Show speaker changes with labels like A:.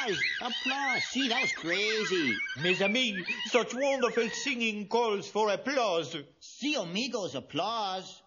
A: Applause! Applause! See, that was crazy.
B: Mes amis, such wonderful singing calls for applause.
A: See, amigos, applause.